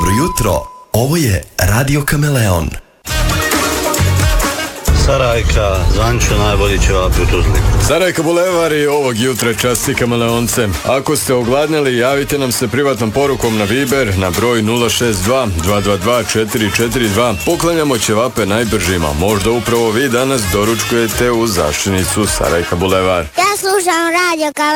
Dobro jutro, ovo je Radio Kameleon. Sarajka, Zančo, najbolji ćevapi u Tuzli. Sarajka Bulevari ovog jutra časti Kameleonce. Ako ste ogladnjeli, javite nam se privatnom porukom na Viber na broj 062 222 442. Poklanjamo ćevape najbržima. Možda upravo vi danas doručkujete u zaštinicu Sarajka Bulevar. Ja slušam Radio Kameleon.